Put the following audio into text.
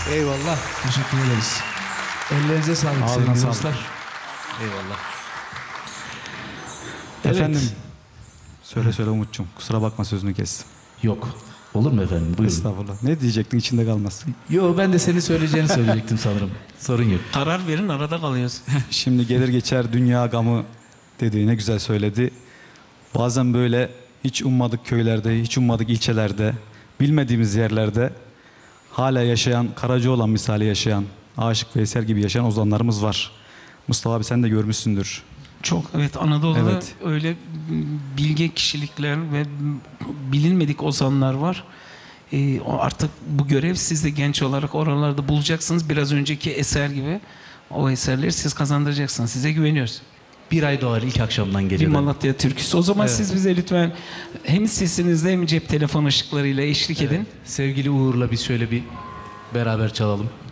Eyvallah. Teşekkür ederiz. Ellerinize sağlık Ağzına sevgili sağlık. dostlar. Eyvallah. Evet. Efendim. Söyle Umut'cum. Kusura bakma sözünü kestim. Yok. Olur mu efendim? Buyurun. Estağfurullah. Ne diyecektin içinde kalmaz. Yo, ben de senin söyleyeceğini söyleyecektim sanırım. Sorun yok. Karar verin, arada kalıyoruz. Şimdi gelir geçer dünya gamı dedi. Ne güzel söyledi. Bazen böyle hiç ummadık köylerde, hiç ummadık ilçelerde, bilmediğimiz yerlerde hala yaşayan, Karacaoğlan misali yaşayan, Aşık Veysel gibi yaşayan ozanlarımız var. Mustafa abi sen de görmüşsündür. Çok, evet, Anadolu'da Evet. öyle bilge kişilikler ve bilinmedik ozanlar var. O artık bu görev siz de genç olarak oralarda bulacaksınız. Biraz önceki eser gibi o eserleri siz kazandıracaksınız. Size güveniyoruz. Bir ay doğar ilk akşamdan Bir geliyor. Malatya türküsü. O zaman Evet. siz bize lütfen hem sesinizle hem cep telefon ışıklarıyla eşlik edin. Sevgili Uğur'la biz şöyle bir beraber çalalım.